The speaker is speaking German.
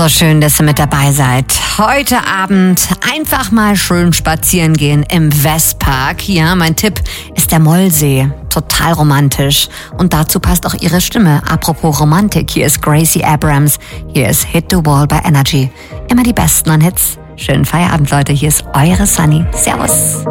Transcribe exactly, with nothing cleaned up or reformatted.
So schön, dass ihr mit dabei seid. Heute Abend einfach mal schön spazieren gehen im Westpark. Ja, mein Tipp ist der Mollsee. Total romantisch. Und dazu passt auch ihre Stimme. Apropos Romantik, hier ist Gracie Abrams. Hier ist Hit the Wall by Energy. Immer die besten an Hits. Schönen Feierabend, Leute. Hier ist eure Sunny. Servus.